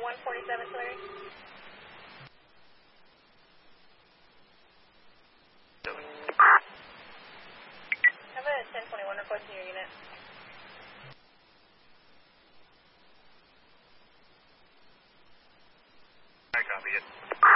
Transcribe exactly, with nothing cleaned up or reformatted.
one forty-seven, Larry. Have a ten twenty-one requesting your unit. I copy it.